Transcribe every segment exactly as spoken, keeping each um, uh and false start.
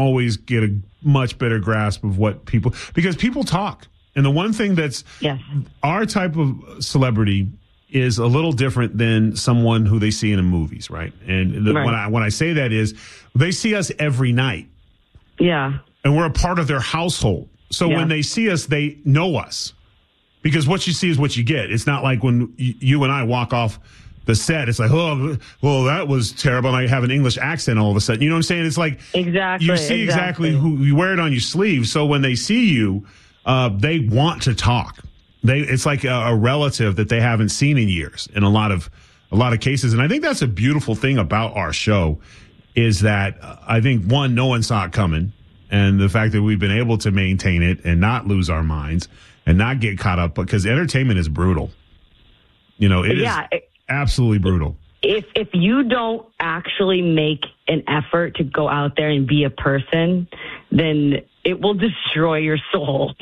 always get a much better grasp of what people, because people talk. And the one thing that's yes. our type of celebrity is a little different than someone who they see in the movies, right? And the, right. when I when I say that is they see us every night. Yeah. And we're a part of their household. So yeah. when they see us, they know us. Because what you see is what you get. It's not like when y- you and I walk off the set, it's like, oh, well, that was terrible. And I have an English accent all of a sudden. You know what I'm saying? It's like exactly, you see exactly, exactly who you wear it on your sleeve. So when they see you, uh, they want to talk. They it's like a, a relative that they haven't seen in years in a lot of a lot of cases. And I think that's a beautiful thing about our show is that uh, I think, one, no one saw it coming. And the fact that we've been able to maintain it and not lose our minds and not get caught up, because entertainment is brutal. You know, it yeah, is it, absolutely brutal. If if you don't actually make an effort to go out there and be a person, then it will destroy your soul.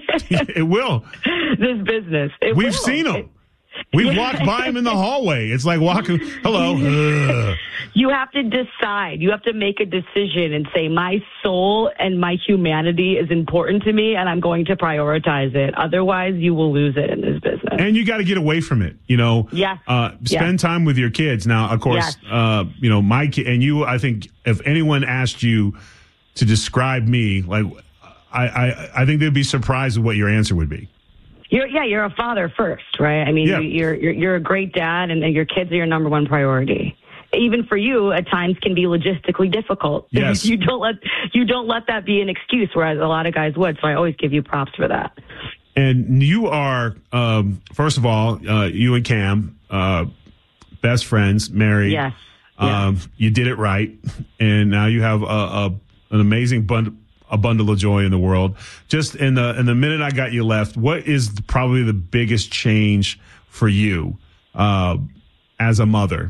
It will. This business. It We've will. seen them. It, We've yeah. walked by him in the hallway. It's like walking, hello. Ugh. You have to decide. You have to make a decision and say, my soul and my humanity is important to me, and I'm going to prioritize it. Otherwise, you will lose it in this business. And you got to get away from it, you know. Yes. Uh, spend yes. time with your kids. Now, of course, yes. uh, you know, my kid, and you, I think if anyone asked you to describe me, like, I, I, I think they'd be surprised with what your answer would be. You're, yeah, you're a father first, right? I mean, yeah. you're, you're you're a great dad, and your kids are your number one priority. Even for you, at times can be logistically difficult. Yes. you don't let you don't let that be an excuse, whereas a lot of guys would. So I always give you props for that. And you are, um, first of all, uh, you and Cam, uh, best friends, married. Yes. Um, yes. You did it right, and now you have a, a an amazing bundle. A bundle of joy in the world. Just in the in the minute I got you left, what is probably the biggest change for you uh, as a mother?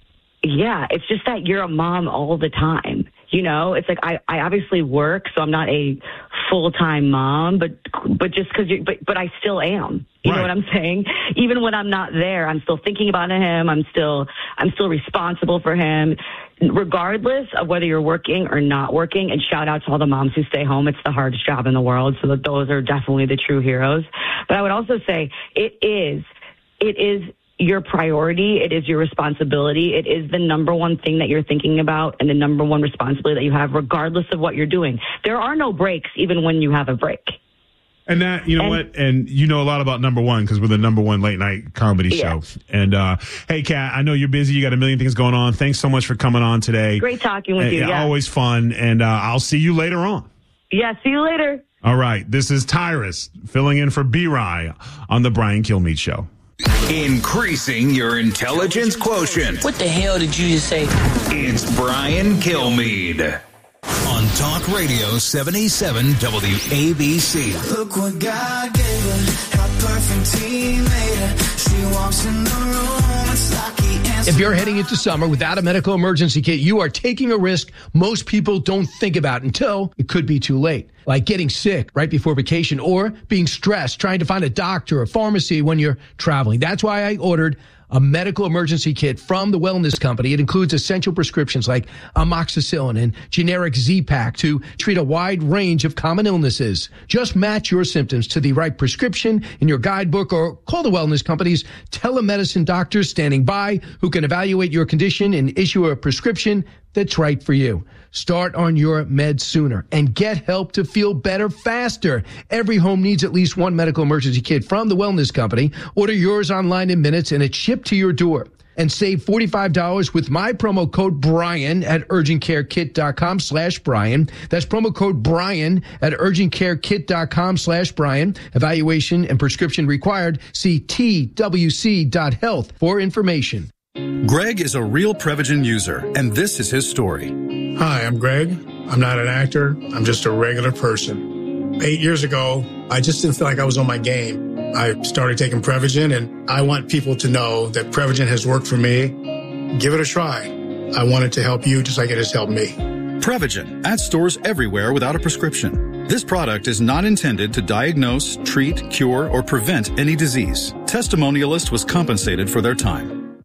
Yeah, it's just that you're a mom all the time. You know, it's like I, I obviously work, so I'm not a full-time mom, but but just because you, but but I still am. You right. know what I'm saying? Even when I'm not there, I'm still thinking about him. I'm still I'm still responsible for him, regardless of whether you're working or not working. And shout out to all the moms who stay home. It's the hardest job in the world, so that those are definitely the true heroes. But I would also say it is it is. your priority. It is your responsibility. It is the number one thing that you're thinking about and the number one responsibility that you have, regardless of what you're doing. There are no breaks, even when you have a break. And that, you know and, what? And you know a lot about Number One because we're the number one late night comedy yeah. show. And, uh, hey, Kat, I know you're busy. You got a million things going on. Thanks so much for coming on today. Great talking with and, you. Yeah. Always fun. And, uh, I'll see you later on. Yeah. See you later. All right. This is Tyrus filling in for B-Rye on the Brian Kilmeade Show. Increasing your intelligence quotient. What the hell did you just say? It's Brian Kilmeade. On Talk Radio seventy-seven W A B C. Look what God gave her. How perfect He made her. She walks in the room. It's like He answered. If you're heading into summer without a medical emergency kit, you are taking a risk most people don't think about until it could be too late. Like getting sick right before vacation or being stressed trying to find a doctor or pharmacy when you're traveling. That's why I ordered a medical emergency kit from the Wellness Company. It includes essential prescriptions like amoxicillin and generic Z-Pak to treat a wide range of common illnesses. Just match your symptoms to the right prescription in your guidebook or call the Wellness Company's telemedicine doctors standing by who can evaluate your condition and issue a prescription that's right for you. Start on your meds sooner and get help to feel better faster. Every home needs at least one medical emergency kit from the Wellness Company. Order yours online in minutes and it's shipped to your door. And save forty-five dollars with my promo code Brian at urgentcarekit.com slash Brian. That's promo code Brian at urgentcarekit.com slash Brian. Evaluation and prescription required. See T W C dot health for information. Greg is a real Prevagen user, and this is his story. Hi, I'm Greg. I'm not an actor. I'm just a regular person. Eight years ago, I just didn't feel like I was on my game. I started taking Prevagen, and I want people to know that Prevagen has worked for me. Give it a try. I want it to help you just like it has helped me. Prevagen, at stores everywhere without a prescription. This product is not intended to diagnose, treat, cure, or prevent any disease. Testimonialist was compensated for their time.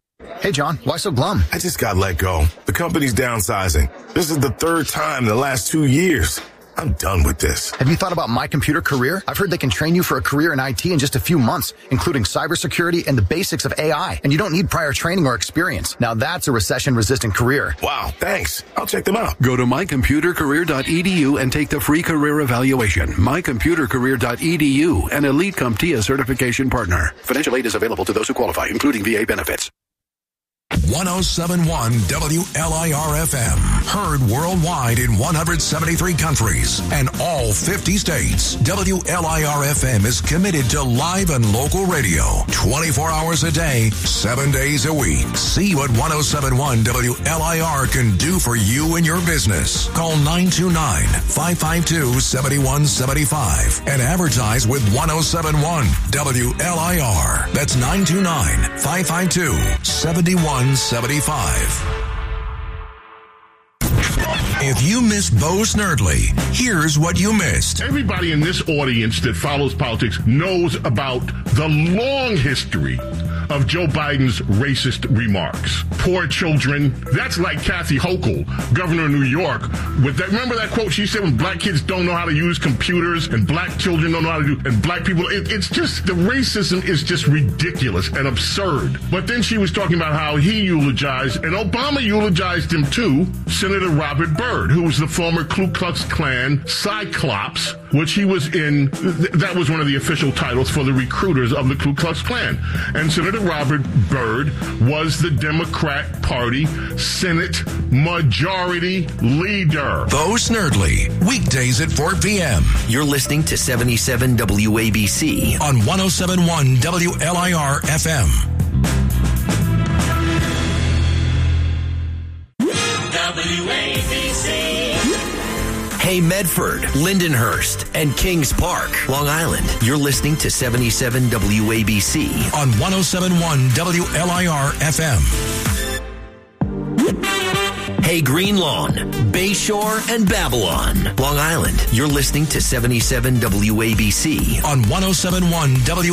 Hey, John, why so glum? I just got let go. The company's downsizing. This is the third time in the last two years. I'm done with this. Have you thought about My Computer Career? I've heard they can train you for a career in I T in just a few months, including cybersecurity and the basics of A I. And you don't need prior training or experience. Now that's a recession-resistant career. Wow, thanks. I'll check them out. Go to my computer career dot e d u and take the free career evaluation. my computer career dot e d u, an Elite CompTIA certification partner. Financial aid is available to those who qualify, including V A benefits. one oh seven point one W L I R F M. Heard worldwide in one hundred seventy-three countries and all fifty states. W L I R F M is committed to live and local radio twenty-four hours a day, seven days a week. See what one oh seven point one W L I R can do for you and your business. Call nine two nine, five five two, seven one seven five and advertise with one oh seven point one W L I R. That's nine two nine, five five two, seven one seventy-five. If you missed Bo Snerdley, here's what you missed. Everybody in this audience that follows politics knows about the long history of Joe Biden's racist remarks. Poor children. That's like Kathy Hochul, governor of New York. With that, remember that quote she said, when black kids don't know how to use computers and black children don't know how to do, and black people, it, it's just, the racism is just ridiculous and absurd. But then she was talking about how he eulogized, and Obama eulogized him too, Senator Robert Byrd, who was the former Ku Klux Klan Cyclops, which he was in, that was one of the official titles for the recruiters of the Ku Klux Klan. And Senator Robert Byrd was the Democrat Party Senate Majority Leader. Bo Snerdley, weekdays at four p.m. You're listening to seventy-seven W A B C on one oh seven point one W L I R F M. W A B C. Hey Medford, Lindenhurst, and Kings Park, Long Island. You're listening to seventy-seven W A B C on one oh seven point one W L I R F M. Hey Green Lawn, Bayshore, and Babylon, Long Island. You're listening to seventy-seven W A B C on one oh seven point one W